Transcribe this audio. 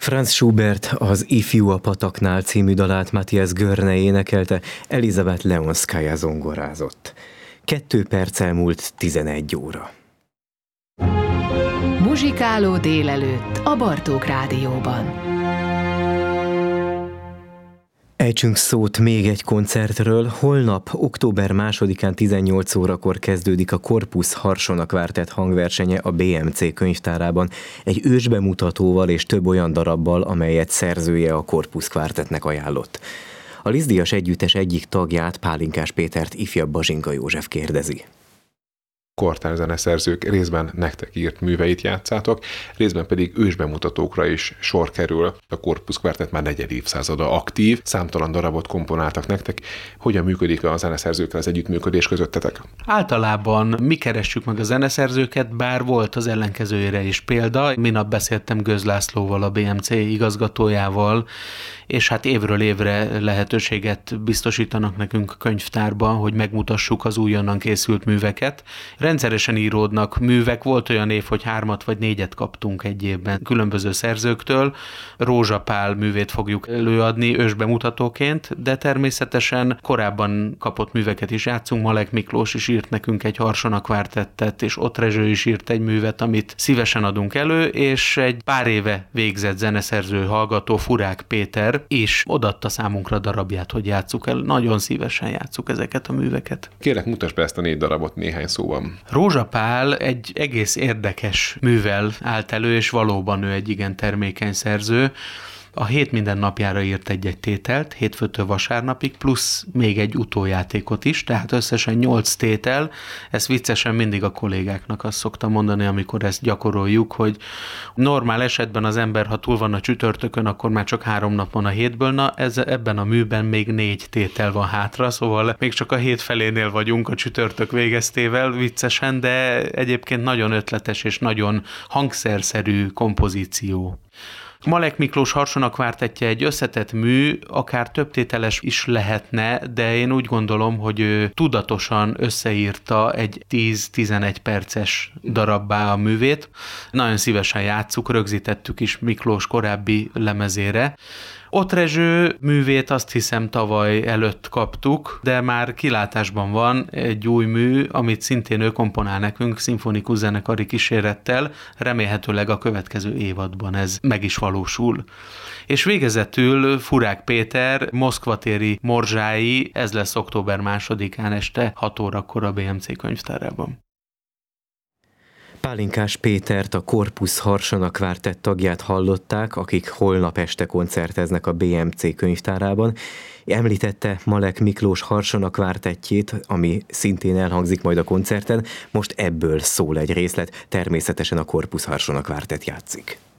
Franz Schubert az Ifjú a pataknál című dalát Matthias Görne énekelte, Elizabeth Leonszkaja zongorázott. 2 perccel múlt 11 óra. Muzsikáló délelőtt a Bartók Rádióban. Ejtsünk szót még egy koncertről. Holnap, október 2-án 18 órakor kezdődik a Corpus Harsona Quartet hangversenye a BMC könyvtárában, egy ősbemutatóval és több olyan darabbal, amelyet szerzője a Corpus Quartetnek ajánlott. A Lisztdíjas együttes egyik tagját, Pálinkás Pétert ifjabb Bazsinka József kérdezi. Kortárs zeneszerzők részben nektek írt műveit játszátok, részben pedig ősbemutatókra is sor kerül. A Corpus Quartet már 4. évszázada aktív, számtalan darabot komponáltak nektek. Hogyan működik a zeneszerzőkkel az együttműködés közöttetek? Általában mi keressük meg a zeneszerzőket, bár volt az ellenkezőjére is példa. Minap beszéltem Göz Lászlóval, a BMC igazgatójával, és hát évről évre lehetőséget biztosítanak nekünk könyvtárban, hogy megmutassuk az újonnan készült műveket. Rendszeresen íródnak művek, volt olyan év, hogy 3 vagy 4 kaptunk egy évben különböző szerzőktől. Rózsa Pál művét fogjuk előadni ősbemutatóként, de természetesen korábban kapott műveket is játszunk. Malek Miklós is írt nekünk egy Harsona Quartettet, és Ott Rezső is írt egy művet, amit szívesen adunk elő, és egy pár éve végzett zeneszerző hallgató, Furák Péter is odaadta számunkra darabját, hogy játsszuk el. Nagyon szívesen játsszuk ezeket a műveket. Kérlek, mutasd be ezt a 4 darabot néhány szóban. Rózsa Pál egy egész érdekes művel állt elő, és valóban ő egy igen termékeny szerző. A hét minden napjára írt egy tételt, hétfőtől vasárnapig, plusz még egy utójátékot is, tehát összesen 8 tétel. Ezt viccesen mindig a kollégáknak azt szoktam mondani, amikor ezt gyakoroljuk, hogy normál esetben az ember, ha túl van a csütörtökön, akkor már csak 3 nap van a hétből, ebben a műben még 4 tétel van hátra, szóval még csak a hét felénél vagyunk a csütörtök végeztével viccesen, de egyébként nagyon ötletes és nagyon hangszerszerű kompozíció. Malek Miklós Harsona Quartettje egy összetett mű, akár többtételes is lehetne, de én úgy gondolom, hogy ő tudatosan összeírta egy 10-11 perces darabbá a művét. Nagyon szívesen játsszuk, rögzítettük is Miklós korábbi lemezére. Ott Rezső művét azt hiszem tavaly előtt kaptuk, de már kilátásban van egy új mű, amit szintén ő komponál nekünk szimfonikus zenekari kísérettel, remélhetőleg a következő évadban ez meg is valósul. És végezetül Furák Péter moszkvatéri morzsái, ez lesz október 2-án este 6 órakor a BMC könyvtárában. Pálinkás Pétert, a Corpus Harsona Quartet tagját hallották, akik holnap este koncerteznek a BMC könyvtárában. Említette Malek Miklós Harsona Quartettjét, ami szintén elhangzik majd a koncerten. Most ebből szól egy részlet, természetesen a Corpus Harsona Quartet játszik.